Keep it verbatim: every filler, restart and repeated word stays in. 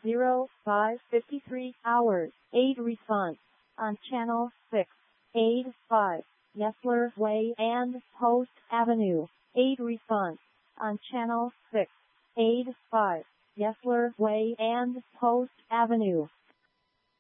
zero five fifty-three hours. Aid response on Channel six. Aid five. Yesler Way and Post Avenue. Aid response on Channel six. Aid five. Yesler Way and Post Avenue.